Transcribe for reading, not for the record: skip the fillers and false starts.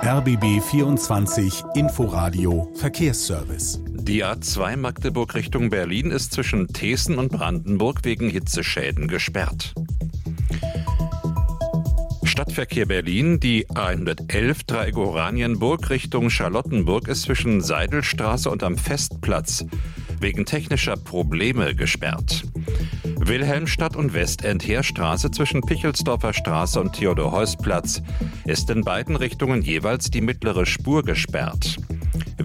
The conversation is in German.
RBB 24 Inforadio Verkehrsservice. Die A2 Magdeburg Richtung Berlin ist zwischen Thesen und Brandenburg wegen Hitzeschäden gesperrt. Stadtverkehr Berlin, die A111 Dreieck Oranienburg Richtung Charlottenburg ist zwischen Seidelstraße und am Festplatz wegen technischer Probleme gesperrt. Wilhelmstadt und Westend-Heerstraße zwischen Pichelsdorfer Straße und Theodor-Heuss-Platz ist in beiden Richtungen jeweils die mittlere Spur gesperrt.